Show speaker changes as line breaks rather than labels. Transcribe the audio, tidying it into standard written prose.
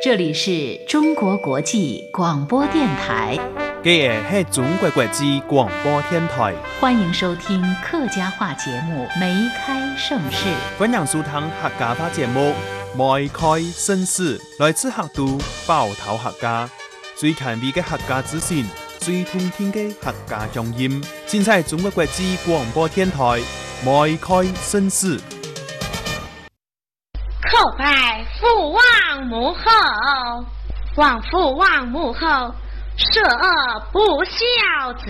这里是中国国际广播电台。
这是中国国际广播电台。
欢迎收听客家话节目《梅开盛世》。
欢迎收听客家话节目《梅开盛世》，来自客都包头客家，最前卫的客家资讯，最通天的客家乡音，尽在中国国际广播电台《梅开盛世》。
叩拜父王母后，望父王母后赦恶不孝子。